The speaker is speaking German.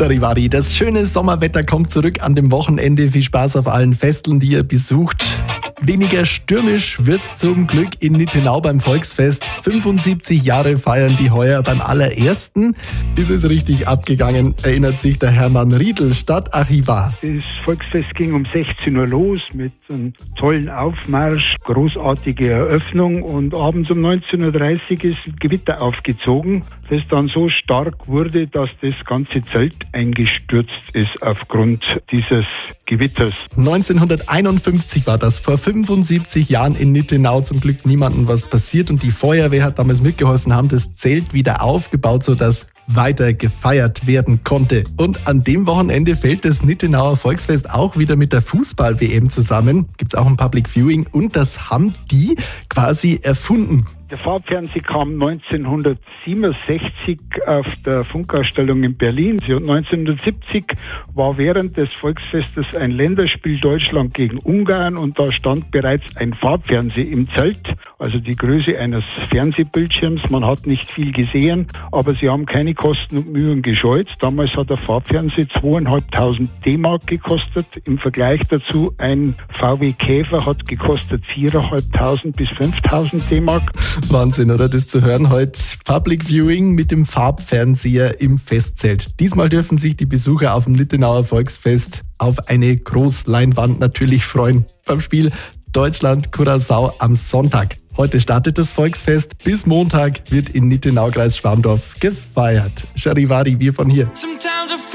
Charivari, das schöne Sommerwetter kommt zurück an dem Wochenende. Viel Spaß auf allen Festeln, die ihr besucht. Weniger stürmisch wird's zum Glück in Nittenau beim Volksfest. 75 Jahre feiern die heuer. Beim allerersten ist es richtig abgegangen, erinnert sich der Hermann Riedl, Stadtarchivar. Das Volksfest ging um 16 Uhr los mit einem tollen Aufmarsch, großartige Eröffnung und abends um 19.30 Uhr ist ein Gewitter aufgezogen, das dann so stark wurde, dass das ganze Zelt eingestürzt ist aufgrund dieses Gewitters. 1951 war das, vor 75 Jahren in Nittenau, zum Glück niemandem was passiert und die Feuerwehr hat damals mitgeholfen, haben das Zelt wieder aufgebaut, sodass weiter gefeiert werden konnte. Und an dem Wochenende fällt das Nittenauer Volksfest auch wieder mit der Fußball-WM zusammen. Gibt's auch ein Public Viewing und das haben die quasi erfunden. Der Farbfernseher kam 1967 auf der Funkausstellung in Berlin. Und 1970 war während des Volksfestes ein Länderspiel Deutschland gegen Ungarn und da stand bereits ein Farbfernseher im Zelt, also die Größe eines Fernsehbildschirms. Man hat nicht viel gesehen, aber sie haben keine Kosten und Mühen gescheut. Damals hat der Farbfernseher 2.500 D-Mark gekostet. Im Vergleich dazu ein VW Käfer hat gekostet 4.500 bis 5.000 D-Mark. Wahnsinn, oder? Das zu hören heute. Public Viewing mit dem Farbfernseher im Festzelt. Diesmal dürfen sich die Besucher auf dem Nittenauer Volksfest auf eine Großleinwand natürlich freuen. Beim Spiel Deutschland-Curaçao am Sonntag. Heute startet das Volksfest. Bis Montag wird in Nittenau, Kreis Schwandorf gefeiert. Charivari, wir von hier.